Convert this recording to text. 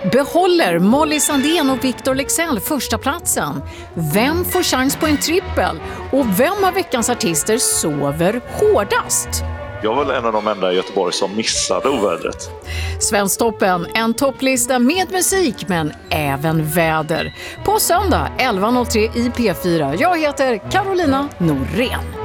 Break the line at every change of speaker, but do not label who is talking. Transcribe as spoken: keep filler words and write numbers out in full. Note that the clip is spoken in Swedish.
Behåller Molly Sandén och Victor Leksell första platsen? Vem får chans på en trippel? Och vem av veckans artister sover hårdast?
Jag var en av de enda i Göteborg som missade ovädret.
Svensktoppen, en topplista med musik men även väder. På söndag elva noll tre i P fyra. Jag heter Carolina Norén.